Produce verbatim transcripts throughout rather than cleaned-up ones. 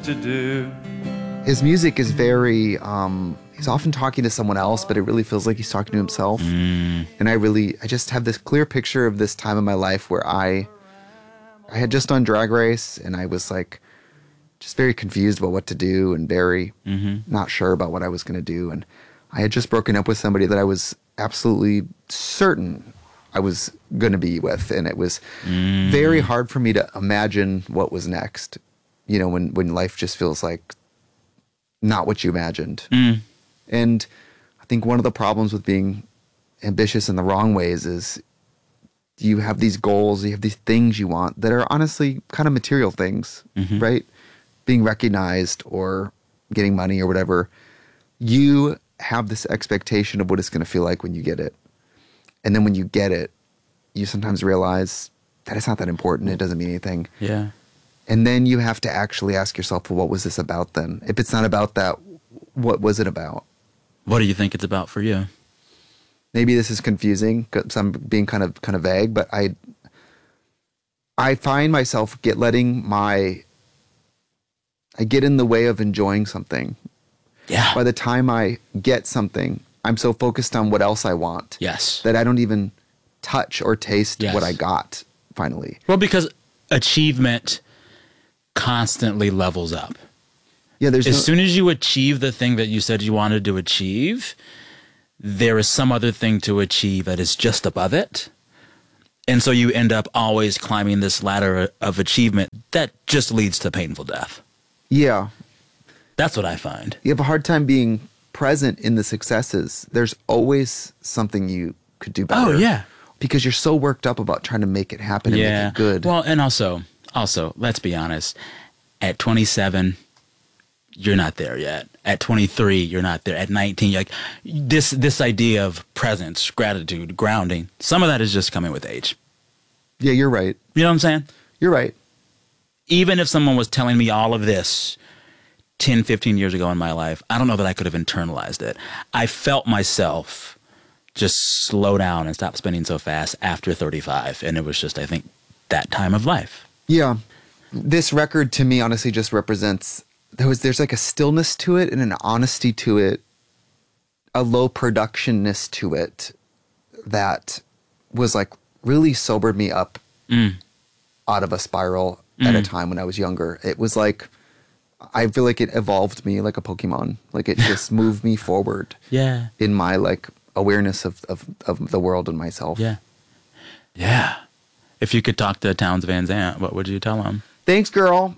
to do. His music is very, um, he's often talking to someone else, but it really feels like he's talking to himself. Mm. And I really, I just have this clear picture of this time in my life where I, I had just done Drag Race and I was like, just very confused about what to do and very Mm-hmm. not sure about what I was going to do. And I had just broken up with somebody that I was absolutely certain I was going to be with. And it was Mm. very hard for me to imagine what was next. You know, when, when life just feels like not what you imagined. Mm. And I think one of the problems with being ambitious in the wrong ways is you have these goals, you have these things you want that are honestly kind of material things, Mhm. right? Being recognized or getting money or whatever. You have this expectation of what it's going to feel like when you get it. And then when you get it, you sometimes realize that it's not that important. It doesn't mean anything. Yeah. And then you have to actually ask yourself, well, what was this about then? If it's not about that, what was it about? What do you think it's about for you? Maybe this is confusing because I'm being kind of kind of vague, but I I find myself get letting my I get in the way of enjoying something. Yeah. By the time I get something, I'm so focused on what else I want Yes. that I don't even touch or taste Yes. what I got finally. Well, because achievement constantly levels up. Yeah, there's As no, soon as you achieve the thing that you said you wanted to achieve, there is some other thing to achieve that is just above it. And so you end up always climbing this ladder of achievement that just leads to painful death. yeah. That's what I find. You have a hard time being present in the successes. There's always something you could do better. Oh, yeah. Because you're so worked up about trying to make it happen and Yeah. make it good. Well, and also, also, let's be honest. At twenty-seven, you're not there yet. At twenty-three, you're not there. At nineteen, you're like this this idea of presence, gratitude, grounding, some of that is just coming with age. yeah, you're right. You know what I'm saying? You're right. Even if someone was telling me all of this ten, fifteen years ago in my life, I don't know that I could have internalized it. I felt myself just slow down and stop spinning so fast after thirty-five. And it was just, I think, that time of life. Yeah. This record to me honestly just represents there was there's like a stillness to it and an honesty to it, a low productionness to it that was like really sobered me up Mm. out of a spiral at a time when I was younger. It was like I feel like it evolved me like a Pokemon. Like it just moved me forward Yeah. in my like awareness of, of, of the world and myself. Yeah. Yeah. If you could talk to Townes Van Zandt, what would you tell him? Thanks, girl.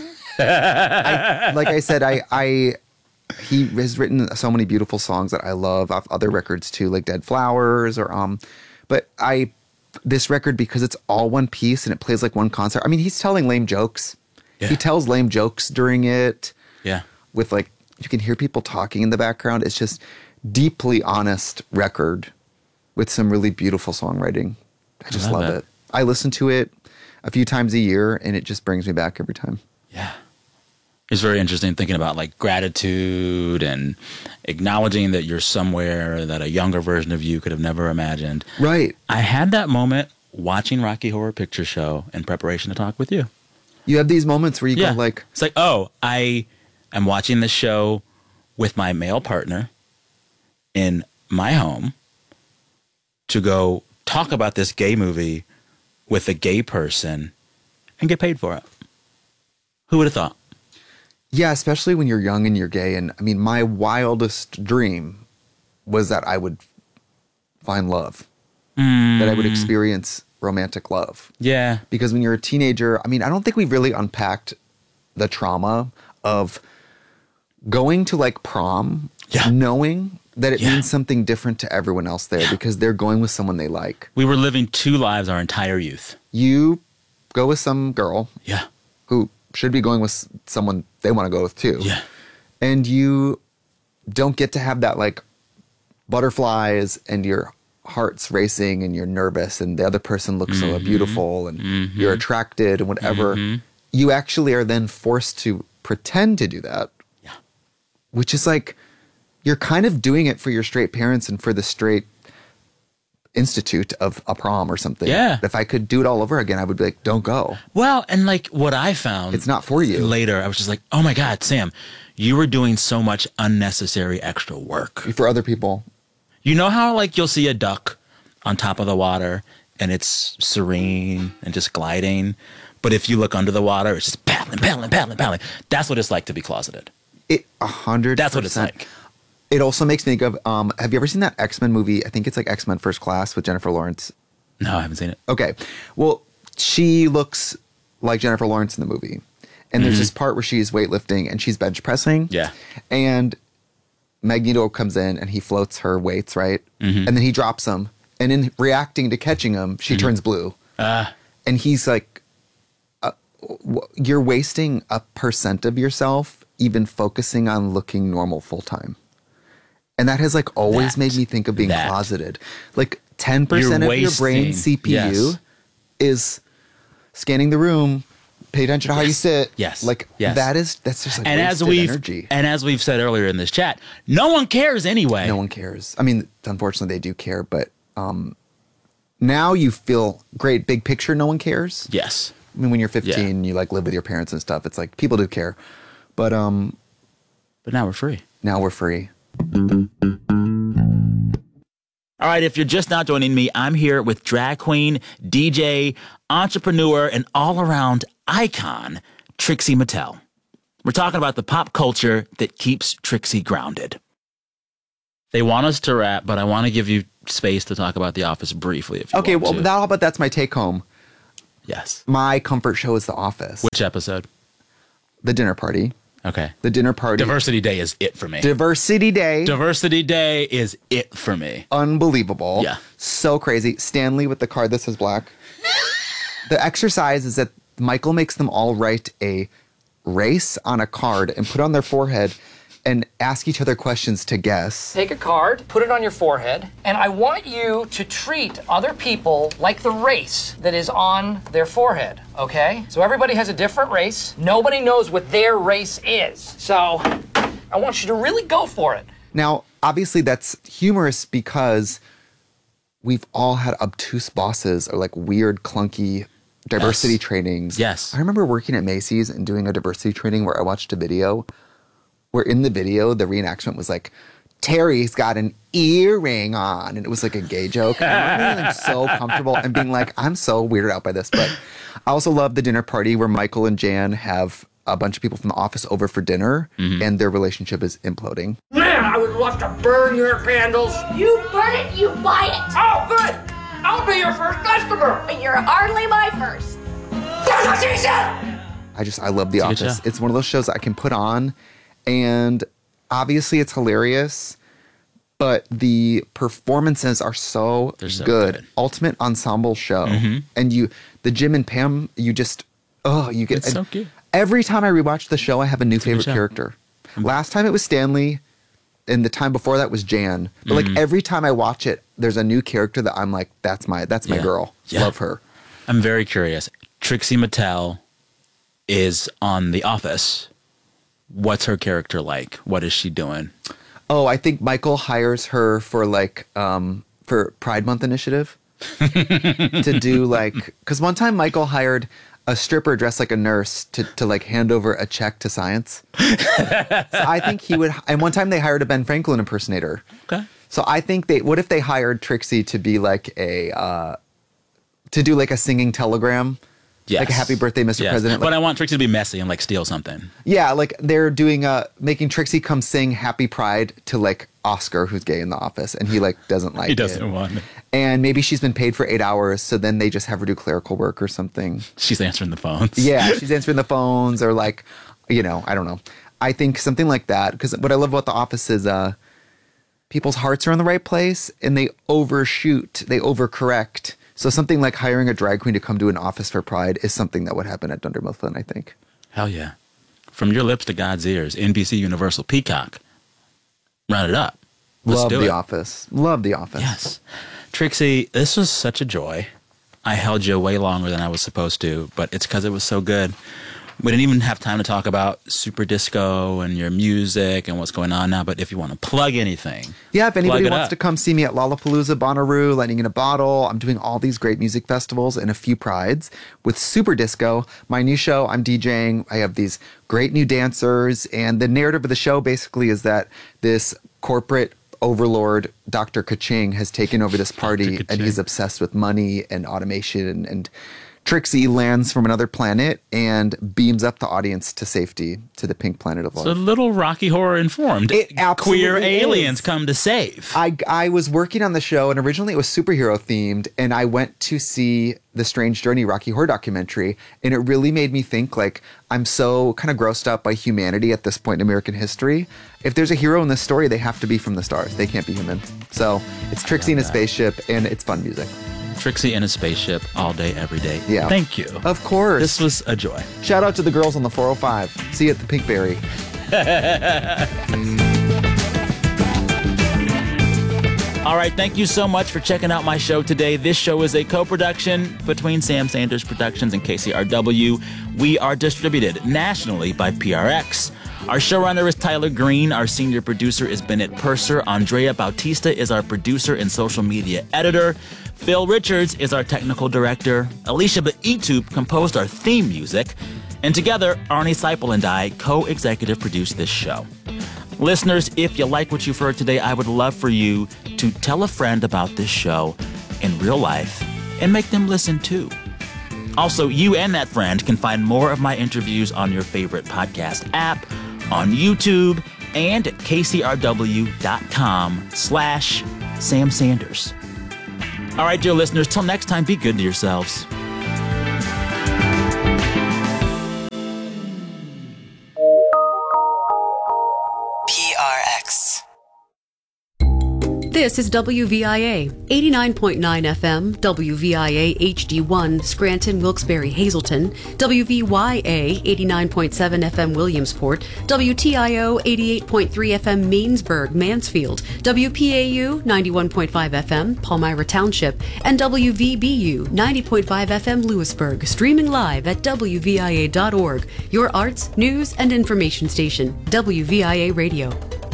I, like I said, I, I he has written so many beautiful songs that I love off other records too, like Dead Flowers or um. But I this record because it's all one piece and it plays like one concert. I mean, he's telling lame jokes. Yeah. He tells lame jokes during it. Yeah. With like you can hear people talking in the background. It's just deeply honest record with some really beautiful songwriting. I just love love, it. it. I listen to it a few times a year and it just brings me back every time. Yeah. It's very interesting thinking about like gratitude and acknowledging that you're somewhere that a younger version of you could have never imagined. Right. I had that moment watching Rocky Horror Picture Show in preparation to talk with you. You have these moments where you Yeah. go like, It's like, oh, I am watching this show with my male partner in my home to go talk about this gay movie with a gay person and get paid for it. Who would have thought? yeah, especially when you're young and you're gay. And I mean, my wildest dream was that I would find love, that I would experience romantic love. Yeah. Because when you're a teenager, I mean, I don't think we've really unpacked the trauma of going to like prom, Yeah. knowing that it Yeah. means something different to everyone else there because they're going with someone they like. We were living two lives our entire youth. You go with some girl Yeah. who should be going with someone they want to go with too. Yeah. And you don't get to have that like butterflies and your heart's racing and you're nervous and the other person looks so beautiful and you're attracted and whatever. You actually are then forced to pretend to do that. Yeah. Which is like, you're kind of doing it for your straight parents and for the straight institute of a prom or something. Yeah. If I could do it all over again, I would be like, don't go. Well, and like what I found. It's not for you. Later, I was just like, oh my God, Sam, you were doing so much unnecessary extra work. For other people. You know how like you'll see a duck on top of the water and it's serene and just gliding. But if you look under the water, it's just paddling, paddling, paddling, paddling. That's what it's like to be closeted. It a hundred. That's what it's like. It also makes me think of, um, have you ever seen that X-Men movie? I think it's like X-Men First Class with Jennifer Lawrence. No, I haven't seen it. Okay. Well, she looks like Jennifer Lawrence in the movie. And there's Mhm. this part where she's weightlifting and she's bench pressing. Yeah. And Magneto comes in and he floats her weights, right? Mhm. And then he drops them. And in reacting to catching them, she Mhm. turns blue. Ah. And he's like, uh, w- you're wasting a percent of yourself even focusing on looking normal full time. And that has like always That. made me think of being That. closeted. Like ten percent You're of your brain wasting- C P U yes. is scanning the room, pay attention to how you Yes. sit. Yes. Like Yes. that is, that's just like And as wasted we've energy. and as we've said earlier in this chat, no one cares anyway. No one cares. I mean, unfortunately they do care, but um, now you feel great big picture. No one cares. Yes. I mean, when you're fifteen, you like live with your parents and stuff. It's like people do care, but um, But now we're free. now we're free. All right, if you're just now joining me, I'm here with drag queen, D J, entrepreneur, and all-around icon, Trixie Mattel. We're talking about the pop culture that keeps Trixie grounded. They want us to rap, but I want to give you space to talk about The Office briefly. If you Okay, want well, to. now how about that's my take home. Yes. My comfort show is The Office. Which episode? The Dinner Party. Okay. The Dinner Party. Diversity Day is it for me. Diversity Day. Diversity Day is it for me. Unbelievable. Yeah. So crazy. Stanley with the card that says black. The exercise is that Michael makes them all write a race on a card and put it on their forehead and ask each other questions to guess. Take a card, put it on your forehead, and I want you to treat other people like the race that is on their forehead, okay? So everybody has a different race. Nobody knows what their race is. So I want you to really go for it. Now, obviously that's humorous because we've all had obtuse bosses or like weird, clunky diversity Yes. trainings. Yes. I remember working at Macy's and doing a diversity training where I watched a video where in the video, the reenactment was like, Terry's got an earring on. And it was like a gay joke. And I remember feeling so comfortable and being like, I'm so weirded out by this. But I also love the dinner party where Michael and Jan have a bunch of people from the office over for dinner and their relationship is imploding. Man, I would love to burn your candles. You burn it, you buy it. Oh, good. I'll be your first customer. But you're hardly my first. That's what she said. I just, I love The It's a good Office. show. It's one of those shows that I can put on and obviously it's hilarious, but the performances are so, They're so good. good. Ultimate ensemble show. Mhm. And you, the Jim and Pam, you just, oh, you get, It's so and cute. Every time I rewatch the show, I have a new a good favorite show. character. Last time it was Stanley, and the time before that was Jan. But like every time I watch it, there's a new character that I'm like, that's my, that's my Yeah. girl. Yeah. Love her. I'm very curious. Trixie Mattel is on The Office. What's her character like? What is she doing? Oh, I think Michael hires her for like um for Pride Month initiative to do like because one time Michael hired a stripper dressed like a nurse to to like hand over a check to Science. So I think he would. And one time they hired a Ben Franklin impersonator. Okay. So I think they. What if they hired Trixie to be like a uh to do like a singing telegram? Yes. Like a happy birthday, Mister Yes. President. But Like, I want Trixie to be messy and like steal something. yeah, like they're doing uh making Trixie come sing Happy Pride to like Oscar, who's gay in the office, and he like doesn't like He it. doesn't want it. And maybe she's been paid for eight hours, so then they just have her do clerical work or something. She's answering the phones. Yeah, she's answering the phones or like, you know, I don't know. I think something like that, because what I love about The Office is uh, people's hearts are in the right place and they overshoot, they overcorrect. So something like hiring a drag queen to come to an office for Pride is something that would happen at Dunder Mifflin, I think. Hell yeah. From your lips to God's ears, N B C Universal Peacock. Run it up. Let's Love do The it. Office. Love The Office. Yes. Trixie, this was such a joy. I held you way longer than I was supposed to, but it's because it was so good. We didn't even have time to talk about Super Disco and your music and what's going on now, but if you want to plug anything. Yeah, if anybody plug it wants up. to come see me at Lollapalooza, Bonnaroo, Lightning in a Bottle, I'm doing all these great music festivals and a few prides with Super Disco, my new show. I'm DJing. I have these great new dancers, and the narrative of the show basically is that this corporate overlord, Doctor Kaching, has taken over this party, and he's obsessed with money and automation, and, and Trixie lands from another planet and beams up the audience to safety to the pink planet of love. So a little Rocky Horror informed. It absolutely Queer aliens is. come to save. I, I was working on the show, and originally it was superhero themed, and I went to see the Strange Journey Rocky Horror documentary, and it really made me think, like, I'm so kind of grossed up by humanity at this point in American history. If there's a hero in this story, they have to be from the stars. They can't be human. So it's Trixie in a spaceship, and it's fun music. Trixie in a spaceship all day, every day. Yeah. Thank you. Of course. This was a joy. Shout out to the girls on the four oh five. See you at the Pinkberry. All right, thank you so much for checking out my show today. This show is a co-production between Sam Sanders Productions and K C R W. We are distributed nationally by P R X. Our showrunner is Tyler Green. Our senior producer is Bennett Purser. Andrea Bautista is our producer and social media editor. Phil Richards is our technical director. Alicia Baitup composed our theme music. And together, Arnie Seipel and I co-executive produced this show. Listeners, if you like what you've heard today, I would love for you to tell a friend about this show in real life and make them listen too. Also, you and that friend can find more of my interviews on your favorite podcast app, on YouTube, and at kcrw.com slash Sam Sanders. All right, dear listeners, till next time, be good to yourselves. P R X. This is W V I A, eighty-nine point nine F M, W V I A H D one, Scranton, Wilkes-Barre, Hazleton, W V Y A, eighty-nine point seven F M, Williamsport, W T I O, eighty-eight point three F M, Mainsburg, Mansfield, W P A U, ninety-one point five F M, Palmyra Township, and W V B U, ninety point five F M, Lewisburg, streaming live at W V I A dot org, your arts, news, and information station, W V I A Radio.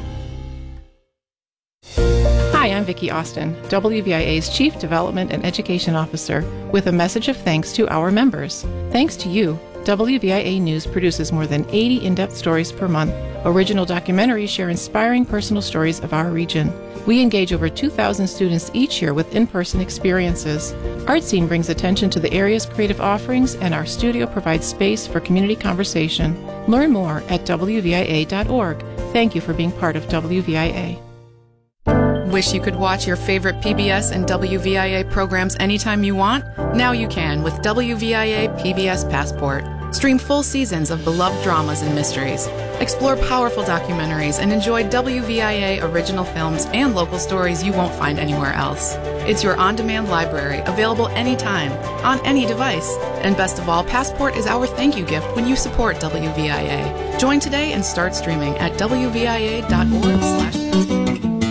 Hi, I'm Vicki Austin, W V I A's Chief Development and Education Officer, with a message of thanks to our members. Thanks to you, W V I A News produces more than eighty in-depth stories per month. Original documentaries share inspiring personal stories of our region. We engage over two thousand students each year with in-person experiences. ArtScene brings attention to the area's creative offerings, and our studio provides space for community conversation. Learn more at W V I A dot org. Thank you for being part of W V I A. Wish you could watch your favorite P B S and W V I A programs anytime you want? Now you can with W V I A P B S Passport. Stream full seasons of beloved dramas and mysteries. Explore powerful documentaries and enjoy W V I A original films and local stories you won't find anywhere else. It's your on-demand library, available anytime, on any device. And best of all, Passport is our thank you gift when you support W V I A. Join today and start streaming at W V I A dot org slash passport.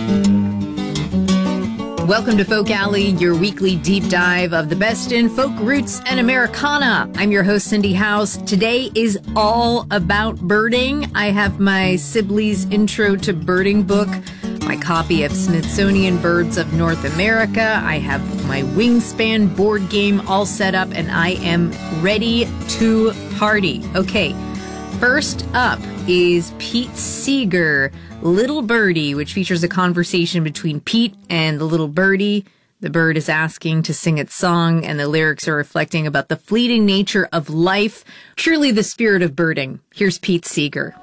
Welcome to Folk Alley, your weekly deep dive of the best in folk roots and Americana. I'm your host, Cindy House. Today is all about birding. I have my Sibley's Intro to Birding book, my copy of Smithsonian Birds of North America. I have my Wingspan board game all set up, and I am ready to party. Okay, first up is Pete Seeger, Little Birdie, which features a conversation between Pete and the little birdie. The bird is asking to sing its song, and the lyrics are reflecting about the fleeting nature of life. Truly the spirit of birding. Here's Pete Seeger.